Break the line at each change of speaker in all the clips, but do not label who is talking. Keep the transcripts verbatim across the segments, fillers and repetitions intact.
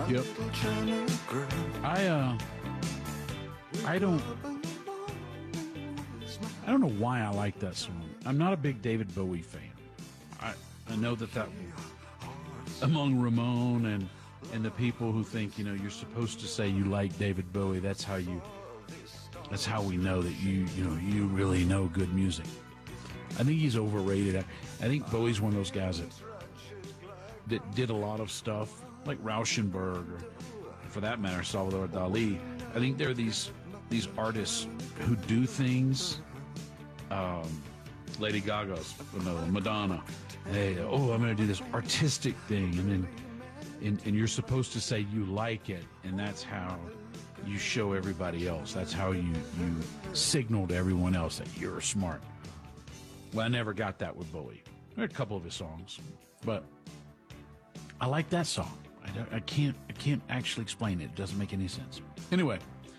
Yep. I uh, I don't, I don't know why I like that song. I'm not a big David Bowie fan. I I know that that among Ramon and and the people who think, you know, you're supposed to say you like David Bowie. That's how you. That's how we know that you you know you really know good music. I think he's overrated. I think Bowie's one of those guys that that did a lot of stuff, like Rauschenberg, or for that matter, Salvador Dali. I think there are these these artists who do things. Um, Lady Gaga's another, Madonna. Hey, oh, I'm going to do this artistic thing, and then and, and you're supposed to say you like it, and that's how you show everybody else. That's how you you signal to everyone else that you're smart. Well, I never got that with Bowie. I heard a couple of his songs, but I like that song. I, don't, I can't I can't actually explain it. It doesn't make any sense. Anyway,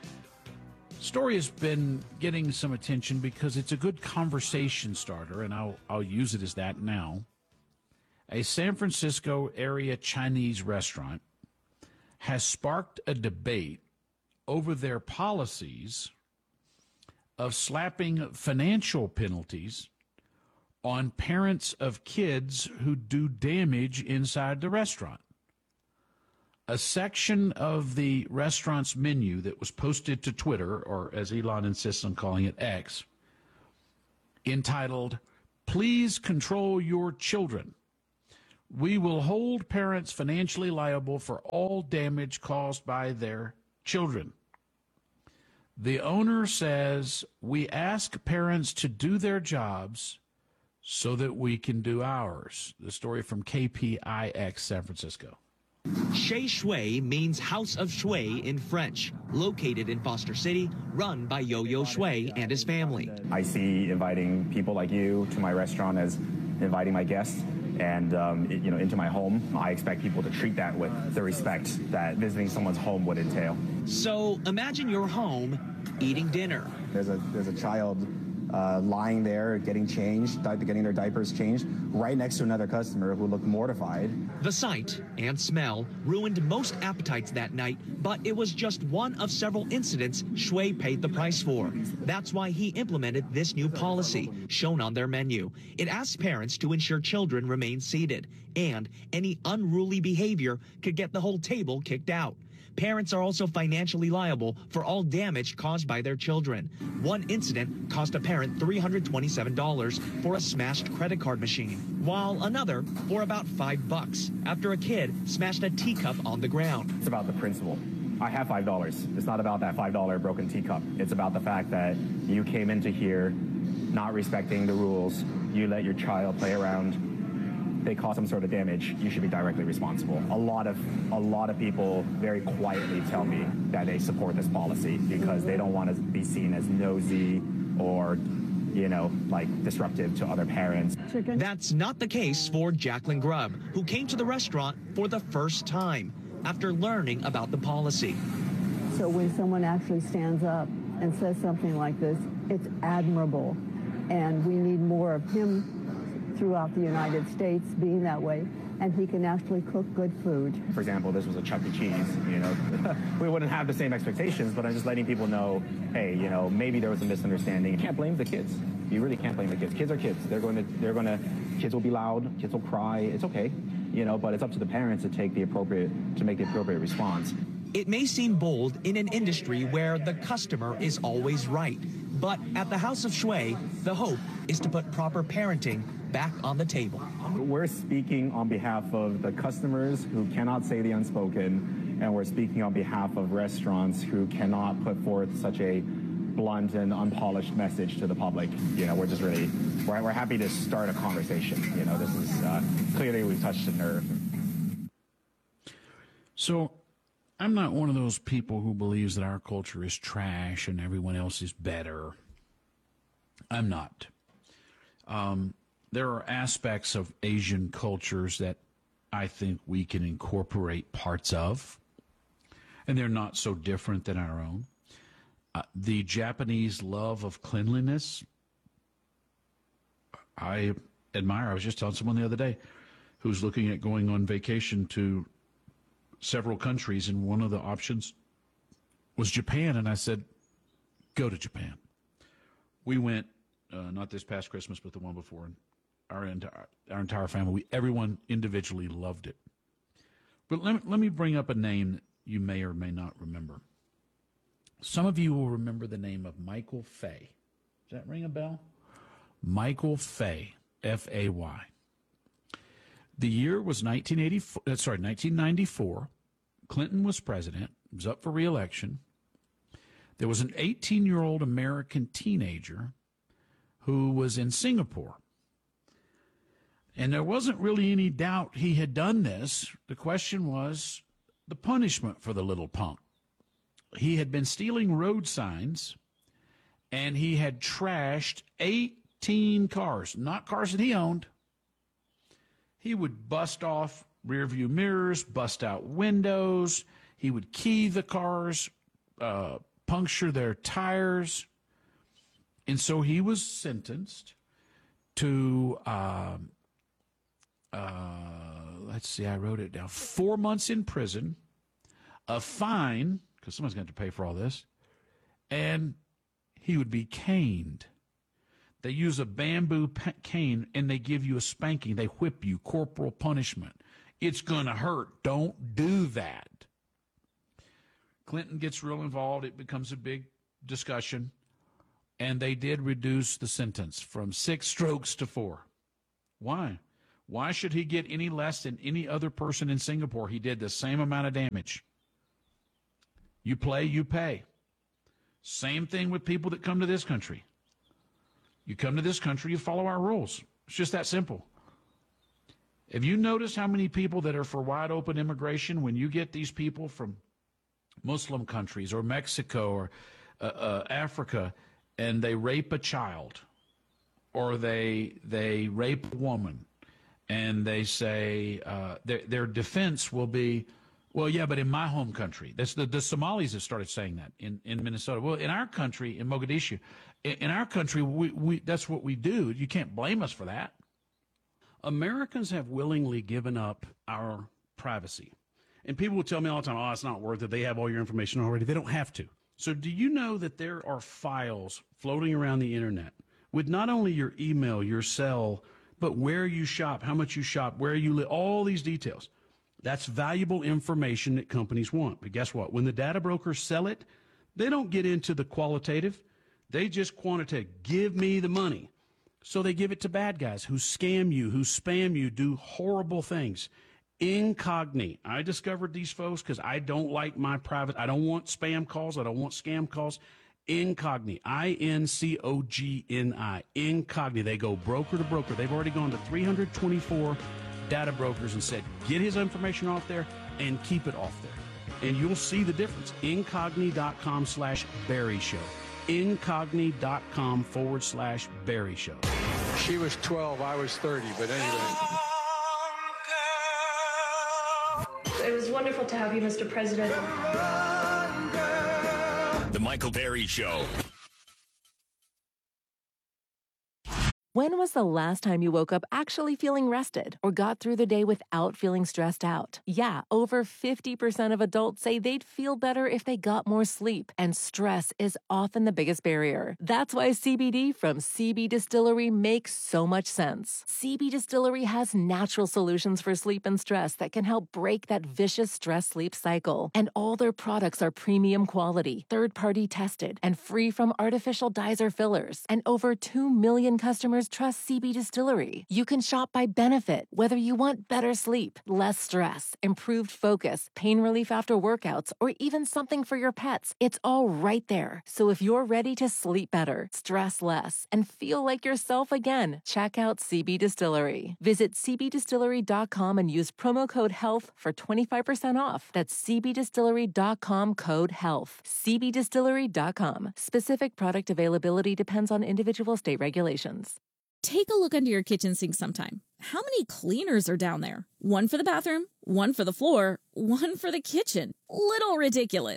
story has been getting some attention because it's a good conversation starter, and I'll I'll use it as that now. A San Francisco area Chinese restaurant has sparked a debate over their policies of slapping financial penalties on parents of kids who do damage inside the restaurant. A section of the restaurant's menu that was posted to Twitter, or as Elon insists on calling it, X, entitled, "Please Control Your Children. We will hold parents financially liable for all damage caused by their children." The owner says, "We ask parents to do their jobs so that we can do ours." The story from K P I X San Francisco.
Chez Shui means House of Shui in French, located in Foster City, run by Yo-Yo Shui and his family.
I see inviting people like you to my restaurant as inviting my guests and um, you know, into my home. I expect people to treat that with the respect that visiting someone's home would entail.
So imagine you're home eating dinner.
There's a there's a child uh, lying there getting changed, di- getting their diapers changed, right next to another customer who looked mortified.
The sight and smell ruined most appetites that night, but it was just one of several incidents Shui paid the price for. That's why he implemented this new policy, shown on their menu. It asks parents to ensure children remain seated, and any unruly behavior could get the whole table kicked out. Parents are also financially liable for all damage caused by their children. One incident cost a parent three hundred twenty-seven dollars for a smashed credit card machine, while another for about five bucks after a kid smashed a teacup on the ground.
It's about the principle. I have five dollars. It's not about that five dollar broken teacup. It's about the fact that you came into here not respecting the rules. You let your child play around. They cause some sort of damage, you should be directly responsible. A lot of a lot of people very quietly tell me that they support this policy because they don't want to be seen as nosy or, you know, like disruptive to other parents.
Chicken. That's not the case for Jacqueline Grubb, who came to the restaurant for the first time after learning about the policy.
So when someone actually stands up and says something like this, it's admirable. And we need more of him throughout the United States being that way, and he can actually cook good food.
For example, this was a Chuck E. Cheese, you know. We wouldn't have the same expectations, but I'm just letting people know, hey, you know, maybe there was a misunderstanding. You can't blame the kids. You really can't blame the kids. Kids are kids. They're going to, they're going to, kids will be loud, kids will cry. It's okay, you know, but it's up to the parents to take the appropriate, to make the appropriate response.
It may seem bold in an industry where the customer is always right, but at the House of Shui, the hope is to put proper parenting back on the table.
We're speaking on behalf of the customers who cannot say the unspoken, and we're speaking on behalf of restaurants who cannot put forth such a blunt and unpolished message to the public. You know, we're just really, we're, we're happy to start a conversation. You know, this is, uh, clearly we've touched a nerve.
So, I'm not one of those people who believes that our culture is trash and everyone else is better. I'm not. Um, there are aspects of Asian cultures that I think we can incorporate parts of, and they're not so different than our own. Uh, the Japanese love of cleanliness, I admire. I was just telling someone the other day who's looking at going on vacation to several countries, and one of the options was Japan. And I said, go to Japan. We went, uh, not this past Christmas, but the one before, and our entire, our entire family, we, everyone individually loved it. But let me, let me bring up a name that you may or may not remember. Some of you will remember the name of Michael Fay. Does that ring a bell? Michael Fay, F A Y. The year was nineteen eighty-four, uh, sorry, nineteen ninety-four. Clinton was president. He was up for re-election. There was an eighteen-year-old American teenager who was in Singapore. And there wasn't really any doubt he had done this. The question was the punishment for the little punk. He had been stealing road signs, and he had trashed eighteen cars, not cars that he owned. He would bust off rearview mirrors, bust out windows. He would key the cars, uh, puncture their tires. And so he was sentenced to, uh, uh, let's see, I wrote it down, four months in prison, a fine, because someone's going to have to pay for all this, and he would be caned. They use a bamboo cane, and they give you a spanking. They whip you, corporal punishment. It's going to hurt. Don't do that. Clinton gets real involved. It becomes a big discussion, and they did reduce the sentence from six strokes to four. Why? Why should he get any less than any other person in Singapore? He did the same amount of damage. You play, you pay. Same thing with people that come to this country. You come to this country, you follow our rules. It's just that simple. Have you noticed how many people that are for wide open immigration, when you get these people from Muslim countries or Mexico or uh, uh, Africa, and they rape a child, or they they rape a woman, and they say uh, their, their defense will be, well, yeah, but in my home country. That's the, the Somalis have started saying that in, in Minnesota. Well, in our country, in Mogadishu, in, in our country, we, we that's what we do. You can't blame us for that.
Americans have willingly given up our privacy. And people will tell me all the time, oh, it's not worth it. They have all your information already. They don't have to. So do you know that there are files floating around the internet with not only your email, your cell, but where you shop, how much you shop, where you live, all these details? That's valuable information that companies want. But guess what? When the data brokers sell it, they don't get into the qualitative. They just quantitative. Give me the money. So they give it to bad guys who scam you, who spam you, do horrible things. Incogni. I discovered these folks because I don't like my private, I don't want spam calls, I don't want scam calls. Incogni. I N C O G N I. Incogni. They go broker to broker. They've already gone to three hundred twenty-four data brokers and said, get his information off there and keep it off there. And you'll see the difference. Incogni.com slash Barry Show. Incogni.com forward slash Barry Show.
She was twelve, I was thirty, but anyway.
It was wonderful to have you, Mister President.
The Michael Barry Show.
When was the last time you woke up actually feeling rested or got through the day without feeling stressed out? Yeah, over fifty percent of adults say they'd feel better if they got more sleep, and stress is often the biggest barrier. That's why C B D from C B Distillery makes so much sense. C B Distillery has natural solutions for sleep and stress that can help break that vicious stress-sleep cycle. And all their products are premium quality, third-party tested, and free from artificial dyes or fillers. And over two million customers trust C B Distillery. You can shop by benefit, whether you want better sleep, less stress, improved focus, pain relief after workouts, or even something for your pets. It's all right there. So if you're ready to sleep better, stress less, and feel like yourself again, check out C B Distillery. Visit c b distillery dot com and use promo code HEALTH for twenty-five percent off. That's c b distillery dot com code HEALTH. c b distillery dot com. Specific product availability depends on individual state regulations.
Take a look under your kitchen sink sometime. How many cleaners are down there? One for the bathroom, one for the floor, one for the kitchen. Little ridiculous.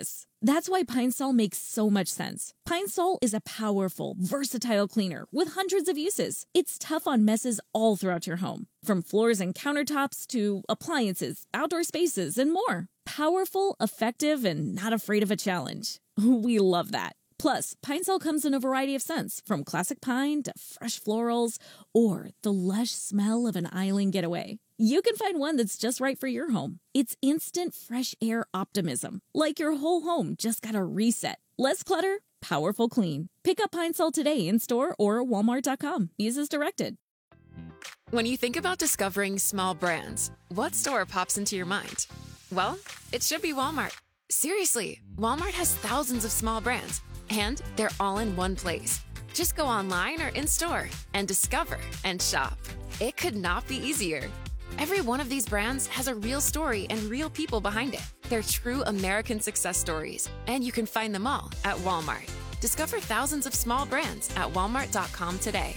That's why Pine Sol makes so much sense. Pine Sol is a powerful, versatile cleaner with hundreds of uses. It's tough on messes all throughout your home, from floors and countertops to appliances, outdoor spaces, and more. Powerful, effective, and not afraid of a challenge. We love that. Plus, Pine Sol comes in a variety of scents, from classic pine to fresh florals, or the lush smell of an island getaway. You can find one that's just right for your home. It's instant fresh air optimism, like your whole home just got a reset. Less clutter, powerful clean. Pick up Pine Sol today in store or walmart dot com. Use as directed.
When you think about discovering small brands, what store pops into your mind? Well, it should be Walmart. Seriously, Walmart has thousands of small brands, and they're all in one place. Just go online or in-store and discover and shop. It could not be easier. Every one of these brands has a real story and real people behind it. They're true American success stories, and you can find them all at Walmart. Discover thousands of small brands at walmart dot com today.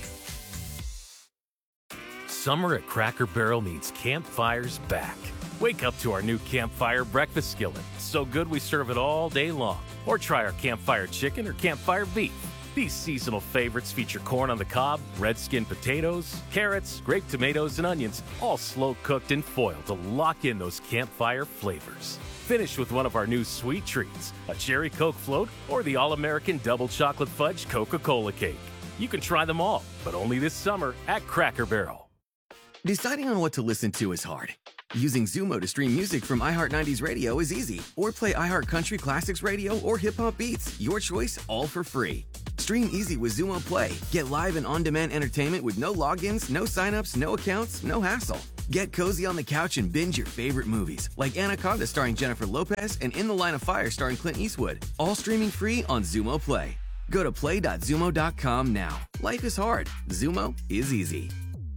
Summer at Cracker Barrel means campfires back. Wake up to our new Campfire breakfast skillet. So good we serve it all day long. Or try our Campfire chicken or Campfire beef. These seasonal favorites feature corn on the cob, red skin potatoes, carrots, grape tomatoes, and onions, all slow cooked in foil to lock in those campfire flavors. Finish with one of our new sweet treats, a cherry Coke float or the all-American double chocolate fudge Coca-Cola cake. You can try them all, but only this summer at Cracker Barrel.
Deciding on what to listen to is hard. Using Zumo to stream music from iHeart nineties Radio is easy. Or play iHeart Country Classics Radio or Hip Hop Beats. Your choice, all for free. Stream easy with Zumo Play. Get live and on-demand entertainment with no logins, no signups, no accounts, no hassle. Get cozy on the couch and binge your favorite movies, like Anaconda starring Jennifer Lopez and In the Line of Fire starring Clint Eastwood. All streaming free on Zumo Play. Go to play dot zumo dot com now. Life is hard. Zumo is easy.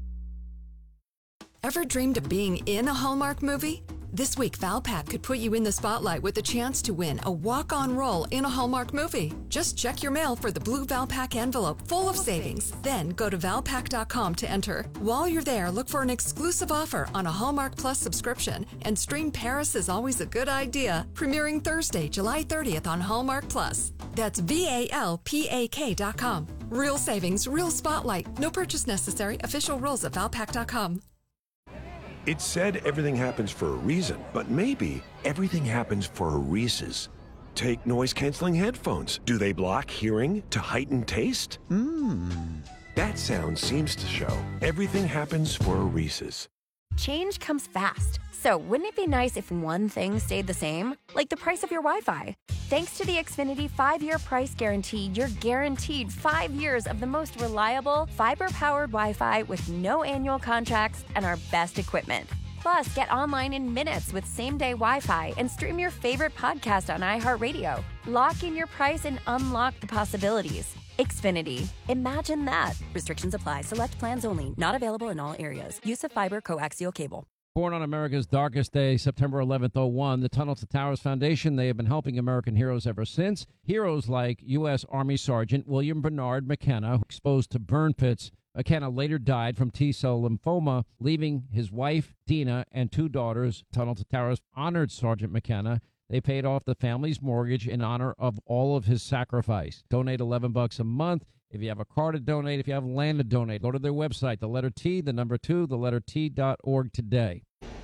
Ever dreamed of being in a Hallmark movie? This week, Valpak could put you in the spotlight with the chance to win a walk-on role in a Hallmark movie. Just check your mail for the blue Valpak envelope full of savings. Then go to valpak dot com to enter. While you're there, look for an exclusive offer on a Hallmark Plus subscription and stream Paris is Always a Good Idea, premiering Thursday, July thirtieth on Hallmark Plus. That's V A L P A K dot com. Real savings, real spotlight. No purchase necessary. Official rules at valpak dot com.
It's said everything happens for a reason, but maybe everything happens for a Reese's. Take noise-canceling headphones. Do they block hearing to heighten taste? Mmm. That sound seems to show everything happens for a Reese's.
Change comes fast. So wouldn't it be nice if one thing stayed the same? Like the price of your Wi-Fi. Thanks to the Xfinity five-year price guarantee, you're guaranteed five years of the most reliable, fiber-powered Wi-Fi with no annual contracts and our best equipment. Plus, get online in minutes with same-day Wi-Fi and stream your favorite podcast on iHeartRadio. Lock in your price and unlock the possibilities. Xfinity. Imagine that. Restrictions apply. Select plans only. Not available in all areas. Use of fiber coaxial cable.
Born on America's darkest day, September eleventh, oh one, the Tunnel to Towers Foundation, they have been helping American heroes ever since. Heroes like U S. Army Sergeant William Bernard McKenna, exposed to burn pits. McKenna later died from T-cell lymphoma, leaving his wife, Dina, and two daughters. Tunnel to Towers honored Sergeant McKenna. They paid off the family's mortgage in honor of all of his sacrifice. Donate eleven bucks a month. If you have a car to donate, if you have land to donate, go to their website, the letter T, the number two, the letter T dot org today.